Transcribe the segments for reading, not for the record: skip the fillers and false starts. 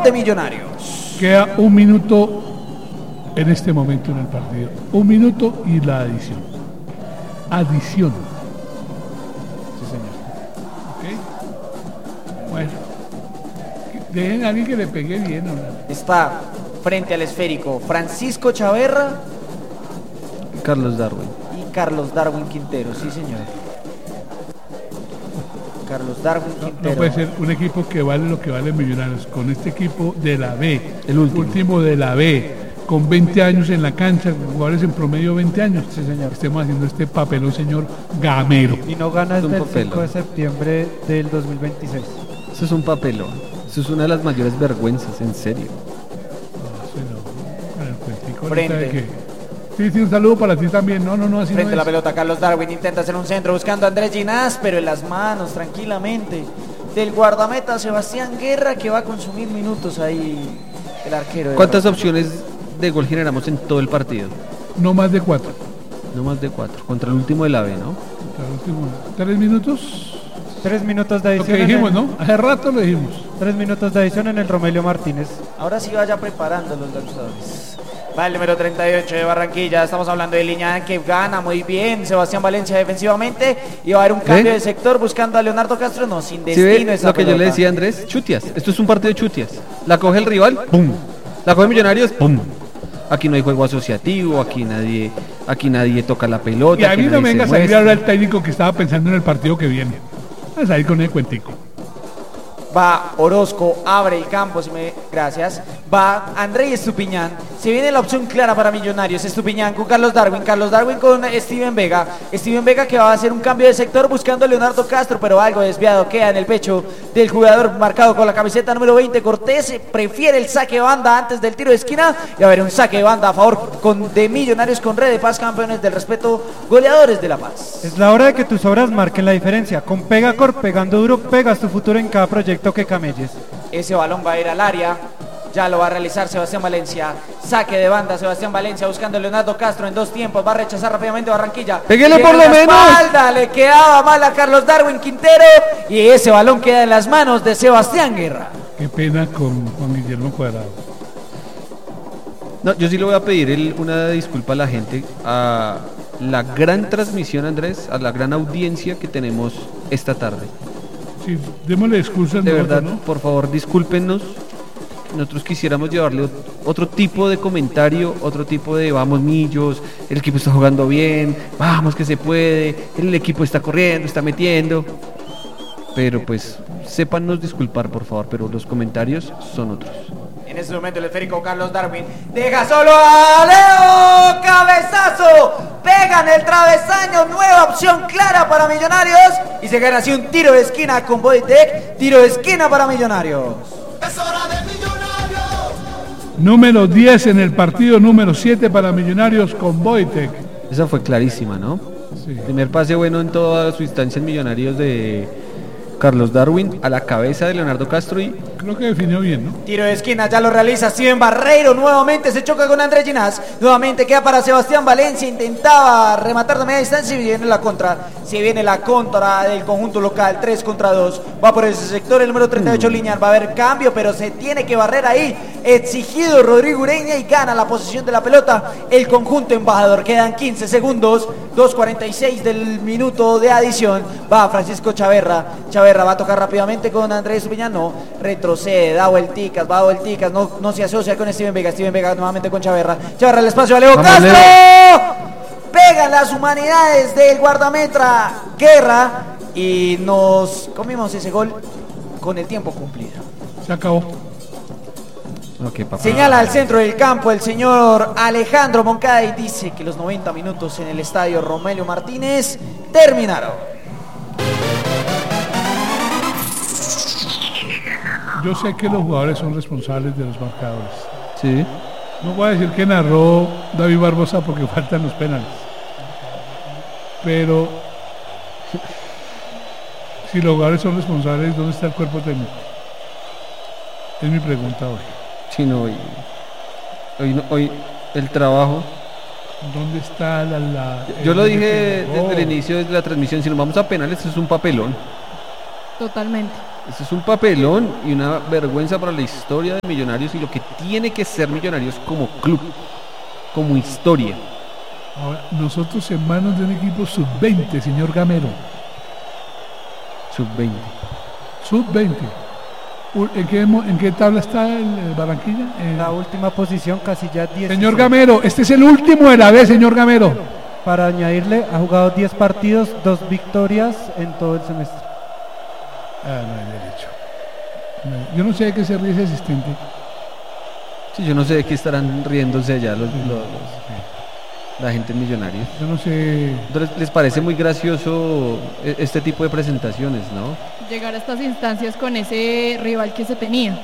de Millonarios. Queda un minuto en este momento en el partido. Un minuto y la adición. Adición. Sí, señor. ¿Ok? Bueno. Dejen a alguien que le pegue bien. ¿No? Está frente al esférico Francisco Chaverra Carlos Darwin. y Carlos Darwin Quintero. Sí, señor. Carlos Darwin Quintero. No puede ser un equipo que vale lo que vale Millonarios. Con este equipo de la B. El último de la B. Con 20 años en la cancha, jugadores en promedio 20 años. Sí, señor. Estemos haciendo este papelón, señor Gamero. Y no gana Es un desde el papelón. 5 de septiembre del 2026. Eso es un papelón. Eso es una de las mayores vergüenzas, en serio. Frente. Sí, un saludo para ti también. No, así Frente a no la es. pelota, Carlos Darwin intenta hacer un centro buscando a Andrés Ginás, pero en las manos, tranquilamente, del guardameta Sebastián Guerra, que va a consumir minutos ahí el arquero. de ¿Cuántas Barranquilla. opciones de gol generamos en todo el partido? No más de 4. No más de 4. Contra el último de la B, ¿no? 3 minutos. 3 minutos de Lo adición. que dijimos, ¿no? Hace rato lo dijimos. 3 minutos de adición en el Romelio Martínez. Ahora sí vaya preparando los lanzadores. Va el número 38 de Barranquilla. Estamos hablando de Liñán, que gana muy bien Sebastián Valencia defensivamente. Y va a haber un cambio de sector buscando a Leonardo Castro. No, sin ¿Sí destino ve esa lo que yo le pelota. decía a Andrés? Chutias. Esto es un partido de chutias. La coge el rival, ¡pum! La coge Millonarios, ¡pum! Aquí no hay juego asociativo, aquí nadie toca la pelota. Y a aquí mí no nadie me se venga a salir a muestra. hablar el técnico que estaba pensando en el partido que viene. Vamos a salir con el cuentico. Va Orozco, abre el campo, gracias. Va André Estupiñán. Se viene la opción clara para Millonarios. Estupiñán con Carlos Darwin con Steven Vega. Steven Vega que va a hacer un cambio de sector buscando a Leonardo Castro, pero algo desviado queda en el pecho del jugador marcado con la camiseta número 20. Cortés prefiere el saque de banda antes del tiro de esquina. Y va a haber un saque de banda a favor de Millonarios con Red de Paz, campeones del respeto, goleadores de La Paz. Es la hora de que tus obras marquen la diferencia. Con Pegacor, pegando duro, pegas tu futuro en cada proyecto que camelles. Ese balón va a ir al área. Ya lo va a realizar Sebastián Valencia. Saque de banda Sebastián Valencia buscando a Leonardo Castro en 2 tiempos. Va a rechazar rápidamente Barranquilla. ¡Péguele Llega por en lo la menos! espalda, le quedaba mal a Carlos Darwin Quintero. Y ese balón queda en las manos de Sebastián Guerra. Qué pena con Juan Guillermo Cuadrado. No, yo sí le voy a pedir una disculpa a la gente, a la gran transmisión, Andrés, a la gran audiencia que tenemos esta tarde. Sí, démosle excusas. De nosotros, verdad, ¿no? por favor, discúlpenos. Nosotros quisiéramos llevarle otro tipo de comentario, otro tipo de vamos Millos, el equipo está jugando bien, vamos que se puede, el equipo está corriendo, está metiendo. Pero pues, sépanos disculpar, por favor, pero los comentarios son otros. En este momento el esférico Carlos Darwin deja solo a Leo. Cabezazo. Pega en el travesaño. Nueva opción clara para Millonarios. Y se gana así un tiro de esquina con Bodytech. Tiro de esquina para Millonarios. Es hora de Millonarios. Número 10 en el partido, número 7 para Millonarios con Boytec. Esa fue clarísima, ¿no? Sí. Primer pase bueno en toda su instancia en Millonarios de Carlos Darwin a la cabeza de Leonardo Castro y Creo que definió bien, ¿no? Tiro de esquina, ya lo realiza Steven Barreiro. Nuevamente se choca con Andrés Ginás. Nuevamente queda para Sebastián Valencia. Intentaba rematar de media distancia y viene la contra. Si viene la contra del conjunto local, 3 contra 2. Va por ese sector el número 38 Liñán. Va a haber cambio, pero se tiene que barrer ahí. Exigido Rodrigo Ureña y gana la posición de la pelota el conjunto embajador. Quedan 15 segundos. 2:46 del minuto de adición. Va Francisco Chaverra. Chaverra va a tocar rápidamente con Andrés Ureña. No, retrocede, va a vuelticas, no se asocia con Steven Vega nuevamente con Chaverra. Chaverra el espacio a Leo Vamos, Castro. Leo. Pegan las humanidades del guardametra Guerra y nos comimos ese gol con el tiempo cumplido. Se acabó. Ok, papá. Señala al centro del campo el señor Alejandro Moncada y dice que los 90 minutos en el estadio Romelio Martínez terminaron. Yo sé que los jugadores son responsables de los marcadores. Sí. No voy a decir que narró David Barbosa porque faltan los penales. Pero si los jugadores son responsables, ¿dónde está el cuerpo técnico? Es mi pregunta hoy. Sí, no, hoy el trabajo. ¿Dónde está Yo lo dije que jugó? desde el inicio de la transmisión, si nos vamos a penales, eso es un papelón. Totalmente. Eso es un papelón y una vergüenza para la historia de Millonarios y lo que tiene que ser Millonarios como club, como historia. Ahora, nosotros en manos de un equipo sub-20, señor Gamero. Sub-20. Sub-20. ¿En qué tabla está el Barranquilla? La última posición, casilla 10. Señor Gamero, este es el último de la B, señor Gamero. Para añadirle, ha jugado 10 partidos, 2 victorias en todo el semestre. Ah, no hay derecho. No, yo no sé de qué se ríe ese asistente. Sí, yo no sé de qué estarán riéndose allá la gente en Millonarios. Yo no sé. Entonces, ¿les parece muy gracioso este tipo de presentaciones, no? Llegar a estas instancias con ese rival que se tenía.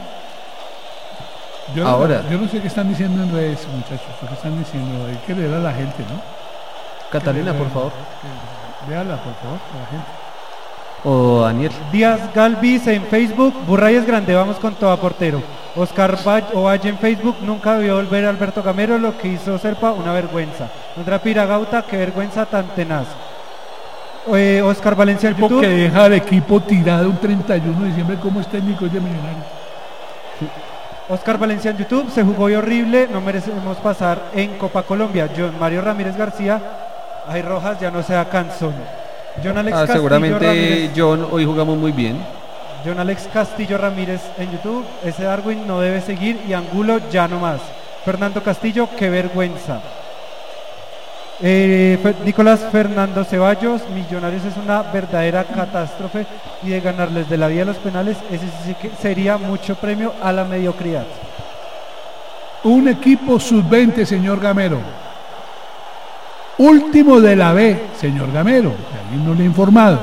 Ahora. Yo no sé qué están diciendo en redes, muchachos. ¿Qué están diciendo? Hay que leer a la gente, ¿no? Catalina, por favor. Léala, por favor, a la gente. O Daniel. Díaz Galvis en Facebook, Burray es grande, vamos con toda portero. Oscar Ovalle en Facebook, nunca debió volver a Alberto Gamero, lo que hizo Serpa, una vergüenza. Andrea Piragauta, qué vergüenza tan tenaz. Oscar Valencia en Tipo YouTube. que deja al equipo tirado un 31 de diciembre como es técnico de Millonarios. Oscar Valencia en YouTube, se jugó y horrible, no merecemos pasar en Copa Colombia. John Mario Ramírez García, ay Rojas, ya no sea canzón. John Alex Castillo Seguramente Ramírez. John, hoy jugamos muy bien. John Alex Castillo Ramírez en YouTube, ese Darwin no debe seguir y Angulo ya no más. Fernando Castillo, qué vergüenza. Nicolás Fernando Ceballos, Millonarios es una verdadera catástrofe y de ganarles de la vía a los penales, ese sí que sería mucho premio a la mediocridad. Un equipo sub-20, señor Gamero. Último de la B, señor Gamero. Que alguien no le ha informado.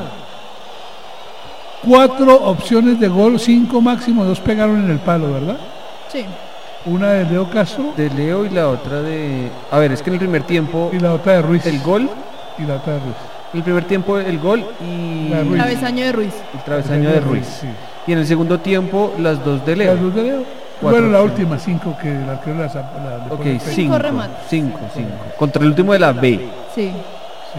4 opciones de gol, 5 máximo, 2 pegaron en el palo, ¿verdad? Sí. Una de Leo Castro De Leo y la otra de... A ver, es que en el primer tiempo y la otra de Ruiz. el gol, Y la otra de Ruiz. en el primer tiempo el gol y La de Ruiz. Travesaño de Ruiz. el travesaño de Ruiz. Sí. Y en el segundo tiempo las dos de Leo. Las dos de Leo. 4 Bueno, la opciones. última, 5 que el arquero le Ok, pone el pecho. 5. remates. 5. Contra el último de la B. Sí. Sí.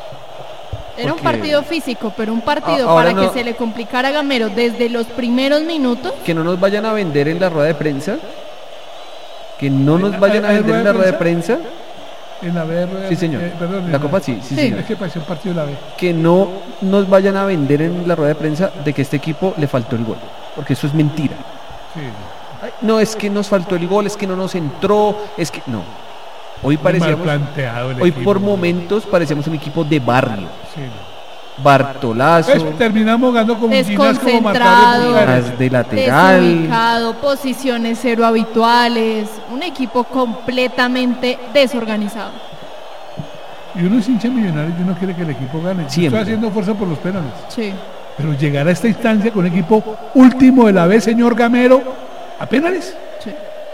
Era un Porque- partido físico, pero un partido Ahora para no- que se le complicara a Gamero desde los primeros minutos. Que no nos vayan a vender en la rueda de prensa. Que no nos vayan a ¿Hay vender en la rueda de prensa. En la B. Sí, señor. Perdón, en La Copa sí, Sí. señor. Es que pareció un partido de la B. Que no nos vayan a vender en la rueda de prensa de que este equipo le faltó el gol. Porque eso es mentira. Sí. Ay, no, es que nos faltó el gol, es que no nos entró, es que no. Hoy Mal parecíamos, planteado el hoy equipo. por momentos parecíamos un equipo de barrio. Sí. Bartolazo, Pues, terminamos jugando como Ginás, como Desconcentrado. Marcado. as de lateral. Desubicado, posiciones cero habituales, un equipo completamente desorganizado. Y uno es hincha millonario y uno quiere que el equipo gane. Yo Siempre. estoy haciendo fuerza por los penales. Sí. Pero llegar a esta instancia con un equipo último de la B, señor Gamero, a penales. Sí.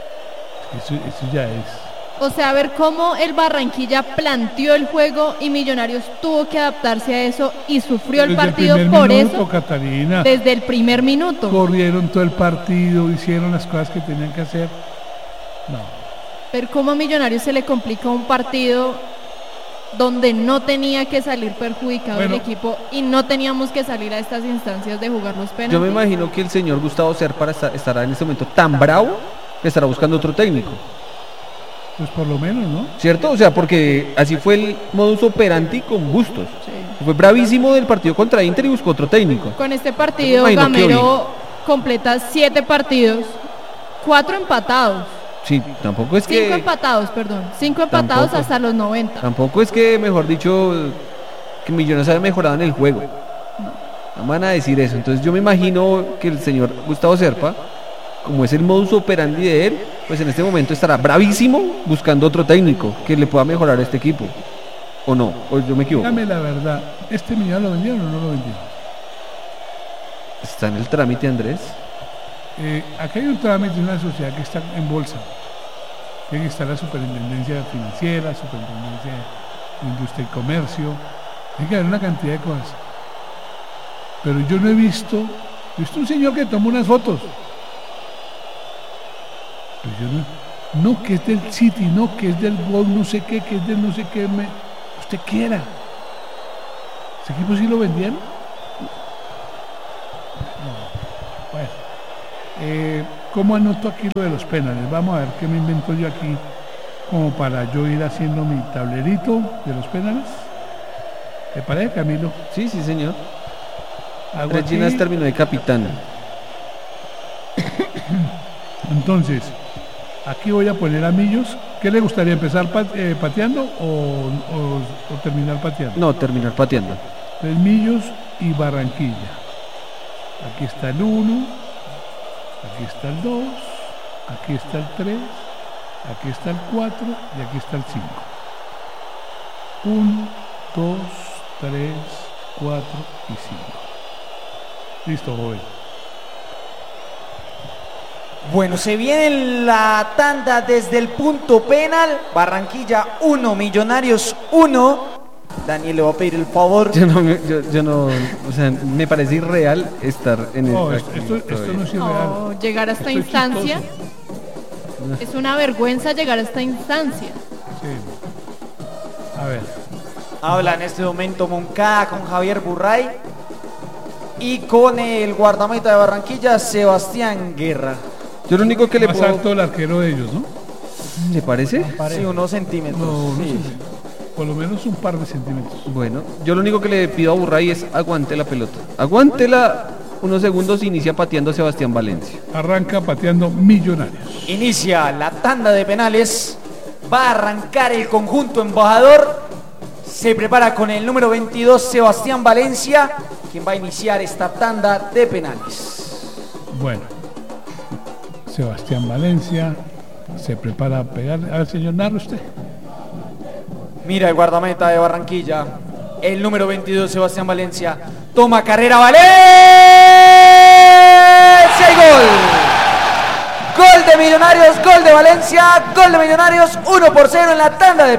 Eso ya es. O sea, ver cómo el Barranquilla planteó el juego y Millonarios tuvo que adaptarse a eso y sufrió el Desde partido primer por minuto, eso Catalina, desde el primer minuto. corrieron todo el partido, hicieron las cosas que tenían que hacer. No. Ver cómo a Millonarios se le complica un partido donde no tenía que salir perjudicado Bueno. el equipo y no teníamos que salir a estas instancias de jugar los penaltis. Yo me imagino que el señor Gustavo Serpa estará en este momento tan bravo que estará buscando otro técnico. Pues por lo menos, ¿no? ¿Cierto? O sea, porque así fue el modus operandi con Bustos. Sí. Fue bravísimo del partido contra Inter y buscó otro técnico. Con este partido Yo me imagino que Gamero completa 7 partidos, 4 empatados, Sí, tampoco es 5 que... empatados, perdón, 5 empatados Tampoco. hasta los 90. Tampoco es que, mejor dicho, que Millonarios haya mejorado en el juego. No van a decir eso. Entonces yo me imagino que el señor Gustavo Serpa, como es el modus operandi de él, pues en este momento estará bravísimo buscando otro técnico que le pueda mejorar a este equipo. ¿O no? ¿O yo me equivoco? Dígame la verdad, ¿este millón lo vendieron o no lo vendieron? Está en el trámite, Andrés. Aquí hay un trámite de una sociedad que está en bolsa. Tiene que estar la superintendencia financiera, superintendencia de industria y comercio. Tiene que haber una cantidad de cosas. Pero yo no he visto un señor que toma unas fotos. Pero yo no que es del City, no que es del Gol, no sé qué, que es del no sé qué, usted quiera. ¿Ese equipo sí lo vendieron? ¿Cómo anoto aquí lo de los penales? Vamos a ver qué me invento yo aquí como para yo ir haciendo mi tablerito de los penales. ¿Te parece, Camilo? Sí, sí, señor. Hago Andrés aquí. Ginás terminó de capitán. Entonces, aquí voy a poner a Millos. ¿Qué le gustaría, empezar pateando o terminar pateando? No, terminar pateando. Entonces, Millos y Barranquilla. Aquí está el 1, aquí está el 2, aquí está el 3, aquí está el 4 y aquí está el 5. 1, 2, 3, 4 y 5. Listo, joven. Bueno, se viene la tanda desde el punto penal. Barranquilla 1, Millonarios 1. Daniel le va a pedir el favor. Yo no, o sea, me parece irreal estar en No, el. esto no es irreal. No, llegar a esta Esto es instancia. chistoso. Es una vergüenza llegar a esta instancia. Sí. A ver. Habla en este momento Moncada con Javier Burray y con el guardameta de Barranquilla, Sebastián Guerra. Yo lo único que le Más puedo. alto el arquero de ellos, ¿no? ¿Le parece? Sí, unos centímetros. No, no Sí. sé. Por lo menos un par de centímetros. Bueno, yo lo único que le pido a Burray es aguante la pelota. Aguántela unos segundos y inicia pateando Sebastián Valencia. Arranca pateando Millonarios. Inicia la tanda de penales. Va a arrancar el conjunto embajador. Se prepara con el número 22, Sebastián Valencia, quien va a iniciar esta tanda de penales. Bueno. Sebastián Valencia se prepara a pegar. A ver, señor, narre usted. Mira el guardameta de Barranquilla, el número 22, Sebastián Valencia. Toma carrera, Valencia y gol. Gol de Millonarios, gol de Valencia, gol de Millonarios, 1-0 en la tanda de